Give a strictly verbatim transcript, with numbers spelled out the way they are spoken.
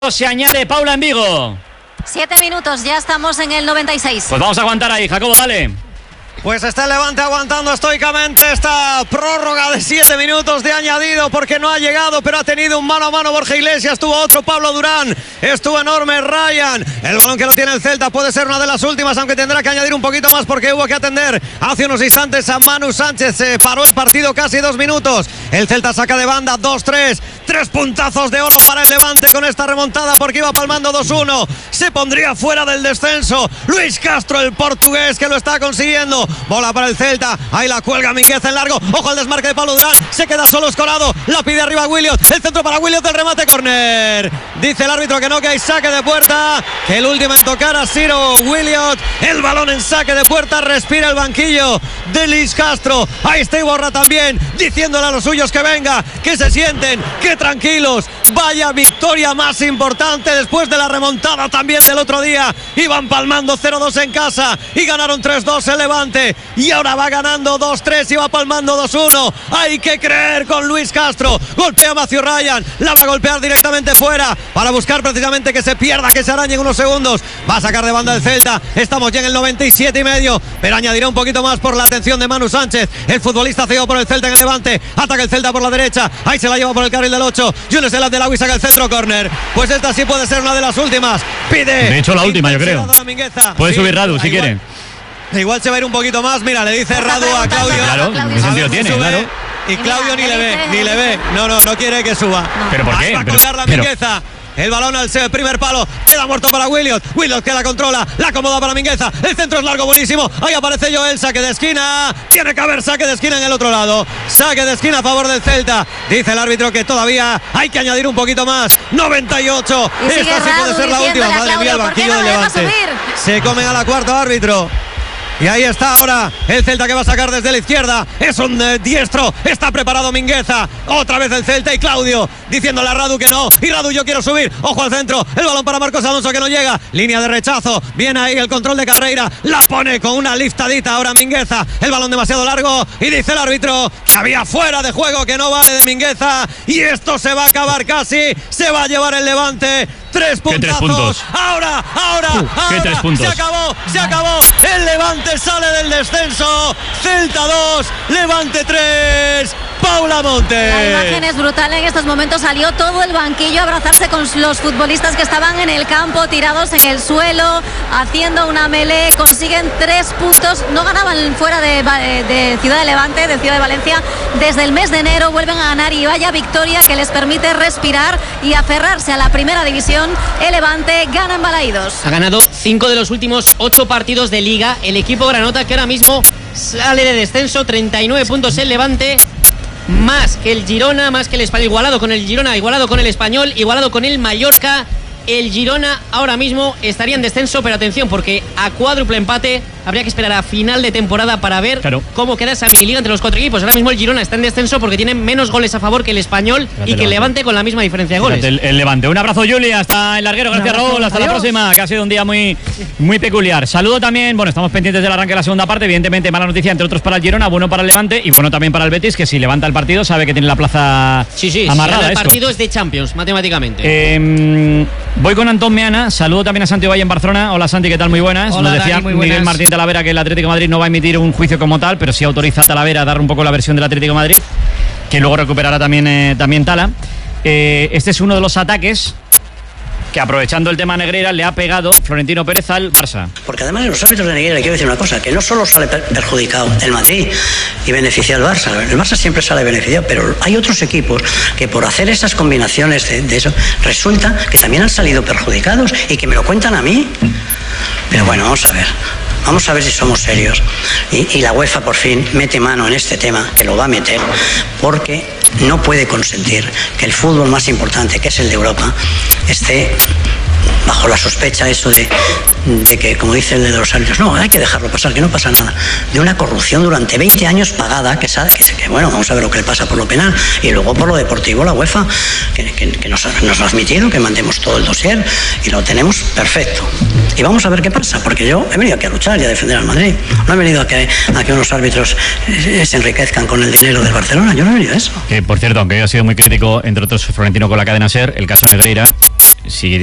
Se añade Paula en Vigo. Siete minutos, ya estamos en el noventa y seis. Pues vamos a aguantar ahí, Jacobo, dale. Pues está el Levante aguantando estoicamente esta prórroga de siete minutos de añadido porque no ha llegado, pero ha tenido un mano a mano Borja Iglesias, tuvo otro Pablo Durán, estuvo enorme Ryan, el balón que lo tiene el Celta puede ser una de las últimas, aunque tendrá que añadir un poquito más porque hubo que atender hace unos instantes a Manu Sánchez, se paró el partido casi dos minutos, el Celta saca de banda dos tres, tres puntazos de oro para el Levante con esta remontada porque iba palmando dos uno, se pondría fuera del descenso, Luis Castro el portugués que lo está consiguiendo. Bola para el Celta, ahí la cuelga Mingueza en largo, ojo al desmarque de Pablo Durán, se queda solo Escorado, la pide arriba Williot, el centro para Williot, el remate córner, dice el árbitro que no, que hay saque de puerta, que el último en tocar ha sido Williot, el balón en saque de puerta, respira el banquillo de Luis Castro, ahí está Iborra también, diciéndole a los suyos que venga, que se sienten, que tranquilos, vaya victoria más importante después de la remontada también del otro día, iban palmando cero dos en casa y ganaron tres dos el Levante. Y ahora va ganando dos tres y va palmando dos uno. Hay que creer con Luis Castro. Golpea a Matthew Ryan. La va a golpear directamente fuera para buscar precisamente que se pierda, que se arañe en unos segundos. Va a sacar de banda el Celta. Estamos ya en el noventa y siete y medio. Pero añadirá un poquito más por la atención de Manu Sánchez. El futbolista cedido por el Celta en el Levante. Ataca el Celta por la derecha. Ahí se la lleva por el carril del ocho. Yunes el Abdelagui saca el centro córner. Pues esta sí puede ser una de las últimas. Pide. De hecho, la última, yo creo. Puede sí, subir Radu si quiere. Igual se va a ir un poquito más, mira, le dice Radu a Claudio. Claro, ¿qué sentido tiene? Sube, claro. Y Claudio ni le ve, ni le ve. No, no, no quiere que suba. ¿Pero por qué? Va a colgar la pero, Mingueza. El balón al primer palo, queda muerto para Williot. Williot que la controla, la acomoda para Mingueza. El centro es largo, buenísimo. Ahí aparece Joel, saque de esquina. Tiene que haber saque de esquina en el otro lado. Saque de esquina a favor del Celta. Dice el árbitro que todavía hay que añadir un poquito más. noventa y ocho. Y Esta sí puede ser la última. Madre mía, el banquillo del Levante. Se comen a la cuarta, árbitro. Y ahí está ahora el Celta que va a sacar desde la izquierda. Es un eh, diestro. Está preparado Mingueza. Otra vez el Celta y Claudio diciéndole a Radu que no. Y Radu, yo quiero subir. Ojo al centro. El balón para Marcos Alonso que no llega. Línea de rechazo. Viene ahí el control de Carreira. La pone con una liftadita ahora Mingueza. El balón demasiado largo. Y dice el árbitro que había fuera de juego, que no vale de Mingueza. Y esto se va a acabar casi. Se va a llevar el Levante. Tres puntazos. Tres puntos. Ahora, ahora, uh, ahora. Tres puntos. Se acabó, se acabó. El Levante sale del descenso. Celta dos, Levante tres. Paula Montes. La imagen es brutal. En estos momentos salió todo el banquillo a abrazarse con los futbolistas que estaban en el campo, tirados en el suelo, haciendo una melee. Consiguen tres puntos. No ganaban fuera de, de Ciudad de Levante, de Ciudad de Valencia, desde el mes de enero. Vuelven a ganar y vaya victoria que les permite respirar y aferrarse a la primera división. El Levante gana en Balaídos. Ha ganado cinco de los últimos ocho partidos de Liga. El equipo granota que ahora mismo sale de descenso, treinta y nueve puntos el Levante, más que el Girona, más que el Español, igualado con el Girona, igualado con el Español, igualado con el Mallorca. El Girona ahora mismo estaría en descenso, pero atención, porque a cuádruple empate habría que esperar a final de temporada para ver claro. cómo queda esa mini liga entre los cuatro equipos. Ahora mismo el Girona está en descenso porque tiene menos goles a favor que el Español. Fíjate, y que el Levante con la misma diferencia de goles. El, el Levante. Un abrazo, Juli, hasta el larguero. Gracias, Raúl. Hasta Adiós. La próxima, que ha sido un día muy, muy peculiar. Saludo también, bueno, estamos pendientes del arranque de la segunda parte. Evidentemente, mala noticia, entre otros para el Girona, bueno para el Levante y bueno también para el Betis, que si levanta el partido sabe que tiene la plaza sí, sí, amarrada. Si el partido es de Champions, matemáticamente. Eh, voy con Antón Meana. Saludo también a Santi Valle en Barcelona. Hola, Santi, ¿qué tal? Muy buenas. Hola, Nos decía Dani, muy Miguel buenas. Martín Talavera que el Atlético de Madrid no va a emitir un juicio como tal, pero sí autoriza a Talavera a dar un poco la versión del Atlético de Madrid, que luego recuperará también, eh, también Tala. Eh, este es uno de los ataques que, aprovechando el tema Negreira, le ha pegado Florentino Pérez al Barça. Porque además de los árbitros de Negreira, le quiero decir una cosa, que no solo sale per- perjudicado el Madrid y beneficia al Barça, el Barça siempre sale beneficiado, pero hay otros equipos que por hacer esas combinaciones de, de eso, resulta que también han salido perjudicados y que me lo cuentan a mí. Pero bueno, vamos a ver. Vamos a ver si somos serios. Y, y la UEFA por fin mete mano en este tema, que lo va a meter, porque no puede consentir que el fútbol más importante, que es el de Europa, esté bajo la sospecha eso de, de que, como dice el de los árbitros, no, hay que dejarlo pasar, que no pasa nada, de una corrupción durante veinte años pagada, que, sabe, que, que bueno, vamos a ver lo que le pasa por lo penal y luego por lo deportivo, la UEFA, que, que, que nos, nos lo ha admitido, que mandemos todo el dossier y lo tenemos perfecto. Y vamos a ver qué pasa, porque yo he venido aquí a luchar y a defender al Madrid. No he venido a que, a que unos árbitros eh, se enriquezcan con el dinero del Barcelona. Yo no he venido a eso. Que, por cierto, aunque haya sido muy crítico, entre otros Florentino con la cadena SER, el caso Negreira si